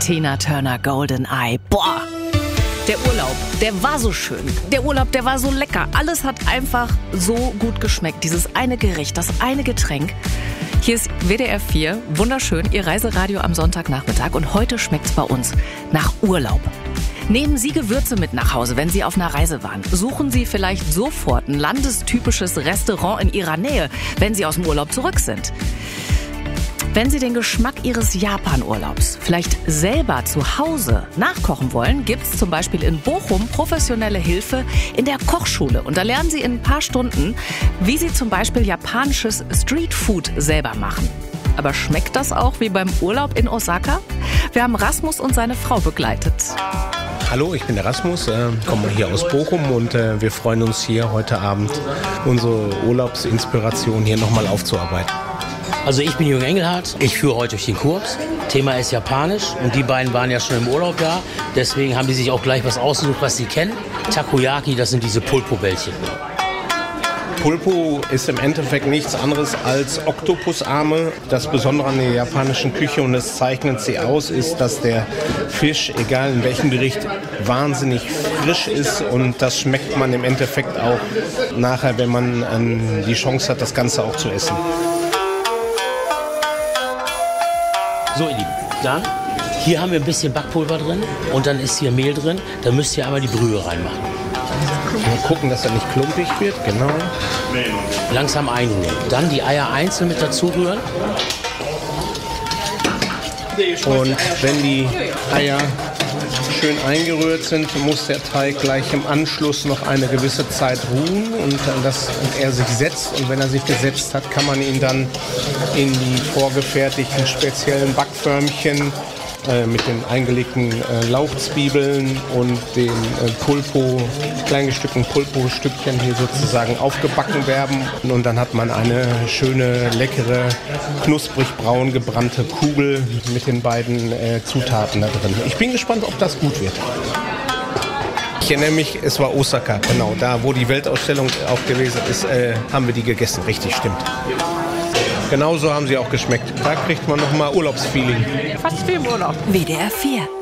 Tina Turner, Golden Eye. Boah, der Urlaub, der war so schön. Der Urlaub, der war so lecker. Alles hat einfach so gut geschmeckt. Dieses eine Gericht, das eine Getränk. Hier ist WDR 4, wunderschön, Ihr Reiseradio am Sonntagnachmittag. Und heute schmeckt's bei uns nach Urlaub. Nehmen Sie Gewürze mit nach Hause, wenn Sie auf einer Reise waren. Suchen Sie vielleicht sofort ein landestypisches Restaurant in Ihrer Nähe, wenn Sie aus dem Urlaub zurück sind. Wenn Sie den Geschmack Ihres Japan-Urlaubs vielleicht selber zu Hause nachkochen wollen, gibt's zum Beispiel in Bochum professionelle Hilfe in der Kochschule. Und da lernen Sie in ein paar Stunden, wie Sie zum Beispiel japanisches Streetfood selber machen. Aber schmeckt das auch wie beim Urlaub in Osaka? Wir haben Rasmus und seine Frau begleitet. Hallo, ich bin der Rasmus, komme hier aus Bochum und wir freuen uns hier heute Abend unsere Urlaubsinspiration hier nochmal aufzuarbeiten. Also ich bin Jürgen Engelhardt, ich führe heute durch den Kurs. Thema ist Japanisch und die beiden waren ja schon im Urlaub da. Deswegen haben die sich auch gleich was ausgesucht, was sie kennen. Takoyaki, das sind diese Pulpo-Bällchen. Pulpo ist im Endeffekt nichts anderes als Oktopusarme. Das Besondere an der japanischen Küche, und das zeichnet sie aus, ist, dass der Fisch, egal in welchem Gericht, wahnsinnig frisch ist. Und das schmeckt man im Endeffekt auch nachher, wenn man die Chance hat, das Ganze auch zu essen. So, ihr Lieben, dann, hier haben wir ein bisschen Backpulver drin und dann ist hier Mehl drin. Da müsst ihr einmal die Brühe reinmachen. Mal gucken, dass er nicht klumpig wird, genau. Langsam einrühren. Dann die Eier einzeln mit dazu rühren. Und wenn die Eier schön eingerührt sind, muss der Teig gleich im Anschluss noch eine gewisse Zeit ruhen und er sich setzt. Und wenn er sich gesetzt hat, kann man ihn dann in die vorgefertigten speziellen Backförmchen mit den eingelegten Lauchzwiebeln und den kleinen Stücken Pulpo-Stückchen hier sozusagen aufgebacken werden. Und dann hat man eine schöne, leckere, knusprig braun gebrannte Kugel mit den beiden Zutaten da drin. Ich bin gespannt, ob das gut wird. Ich erinnere mich, es war Osaka, genau, da wo die Weltausstellung auch gewesen ist, haben wir die gegessen. Richtig, stimmt. Genauso haben sie auch geschmeckt. Da kriegt man nochmal Urlaubsfeeling. Fast wie im Urlaub. WDR 4.